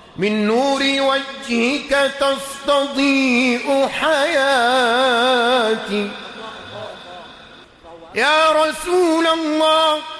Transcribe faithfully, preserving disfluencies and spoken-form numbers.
من نور وجهك تستضيء حياتي. يا رسول الله